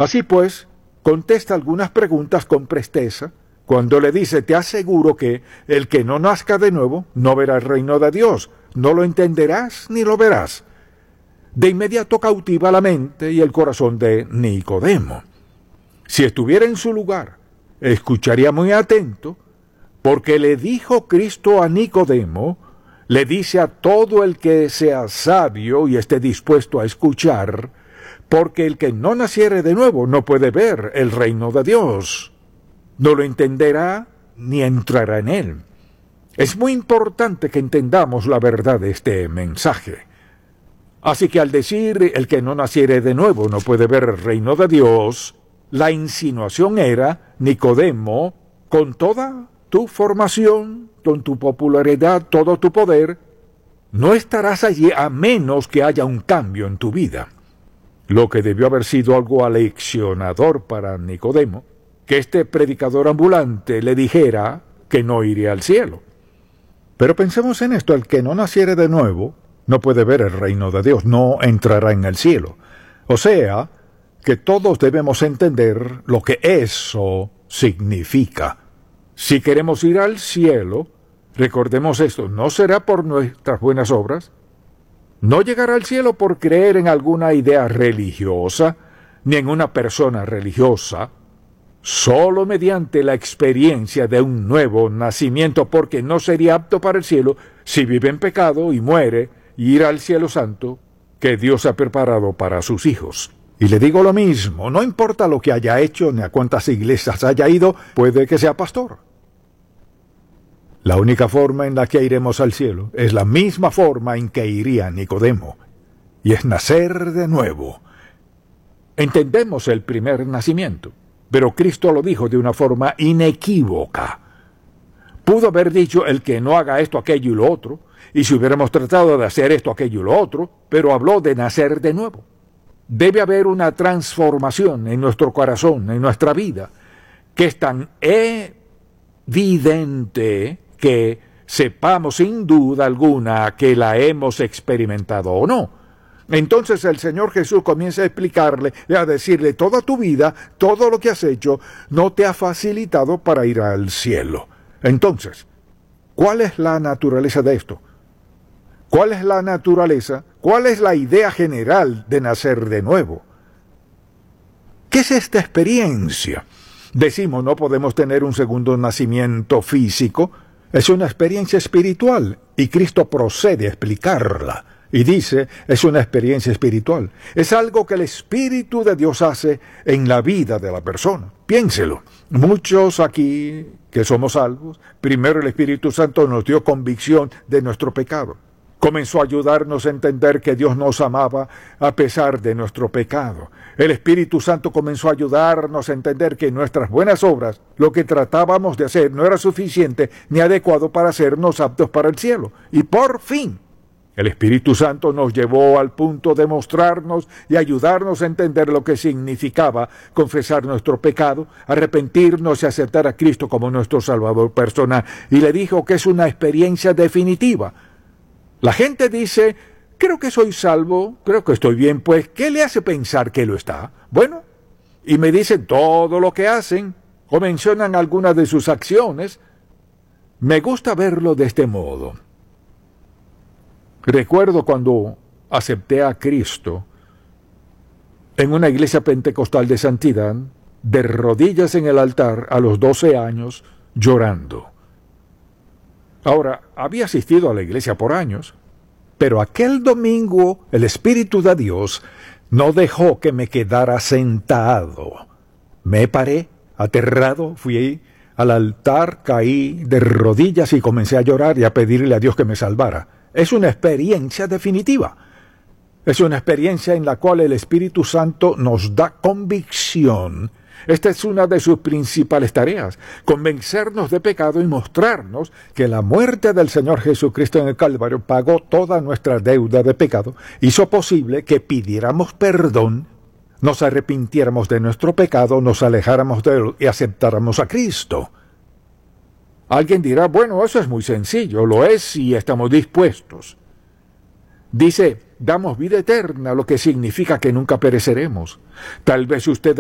Así pues, contesta algunas preguntas con presteza, cuando le dice: te aseguro que el que no nazca de nuevo no verá el reino de Dios, no lo entenderás ni lo verás. De inmediato cautiva la mente y el corazón de Nicodemo. Si estuviera en su lugar, escucharía muy atento, porque le dijo Cristo a Nicodemo, le dice a todo el que sea sabio y esté dispuesto a escuchar, porque el que no naciere de nuevo no puede ver el reino de Dios. No lo entenderá ni entrará en él. Es muy importante que entendamos la verdad de este mensaje. Así que al decir el que no naciere de nuevo no puede ver el reino de Dios, la insinuación era: Nicodemo, con toda tu formación, con tu popularidad, todo tu poder, no estarás allí a menos que haya un cambio en tu vida. Lo que debió haber sido algo aleccionador para Nicodemo, que este predicador ambulante le dijera que no iría al cielo. Pero pensemos en esto: el que no naciere de nuevo no puede ver el reino de Dios, no entrará en el cielo. O sea, que todos debemos entender lo que eso significa. Si queremos ir al cielo, recordemos esto: no será por nuestras buenas obras, no llegará al cielo por creer en alguna idea religiosa, ni en una persona religiosa, solo mediante la experiencia de un nuevo nacimiento, porque no sería apto para el cielo si vive en pecado y muere y irá al cielo santo que Dios ha preparado para sus hijos. Y le digo lo mismo: no importa lo que haya hecho ni a cuántas iglesias haya ido, puede que sea pastor. La única forma en la que iremos al cielo es la misma forma en que iría Nicodemo, y es nacer de nuevo. Entendemos el primer nacimiento, pero Cristo lo dijo de una forma inequívoca. Pudo haber dicho: el que no haga esto, aquello y lo otro, y si hubiéramos tratado de hacer esto, aquello y lo otro, pero habló de nacer de nuevo. Debe haber una transformación en nuestro corazón, en nuestra vida, que es tan evidente que sepamos sin duda alguna que la hemos experimentado o no. Entonces el Señor Jesús comienza a explicarle, a decirle: toda tu vida, todo lo que has hecho, no te ha facilitado para ir al cielo. Entonces, ¿cuál es la naturaleza de esto? ¿Cuál es la naturaleza? ¿Cuál es la idea general de nacer de nuevo? ¿Qué es esta experiencia? Decimos: no podemos tener un segundo nacimiento físico. Es una experiencia espiritual, y Cristo procede a explicarla. Y dice: es una experiencia espiritual. Es algo que el Espíritu de Dios hace en la vida de la persona. Piénselo. Muchos aquí que somos salvos, primero el Espíritu Santo nos dio convicción de nuestro pecado. Comenzó a ayudarnos a entender que Dios nos amaba a pesar de nuestro pecado. El Espíritu Santo comenzó a ayudarnos a entender que nuestras buenas obras, lo que tratábamos de hacer, no era suficiente ni adecuado para hacernos aptos para el cielo. Y por fin, el Espíritu Santo nos llevó al punto de mostrarnos y ayudarnos a entender lo que significaba confesar nuestro pecado, arrepentirnos y aceptar a Cristo como nuestro Salvador personal. Y le dijo que es una experiencia definitiva. La gente dice: creo que soy salvo, creo que estoy bien. Pues, ¿qué le hace pensar que lo está? Bueno, y me dicen todo lo que hacen, o mencionan algunas de sus acciones. Me gusta verlo de este modo. Recuerdo cuando acepté a Cristo en una iglesia pentecostal de santidad, de rodillas en el altar a los 12 años, llorando. Ahora, había asistido a la iglesia por años, pero aquel domingo el Espíritu de Dios no dejó que me quedara sentado. Me paré, aterrado, fui al altar, caí de rodillas y comencé a llorar y a pedirle a Dios que me salvara. Es una experiencia definitiva. Es una experiencia en la cual el Espíritu Santo nos da convicción. Esta es una de sus principales tareas: convencernos de pecado y mostrarnos que la muerte del Señor Jesucristo en el Calvario pagó toda nuestra deuda de pecado, hizo posible que pidiéramos perdón, nos arrepintiéramos de nuestro pecado, nos alejáramos de él y aceptáramos a Cristo. Alguien dirá: bueno, eso es muy sencillo. Lo es si estamos dispuestos. Dice: damos vida eterna, lo que significa que nunca pereceremos. Tal vez usted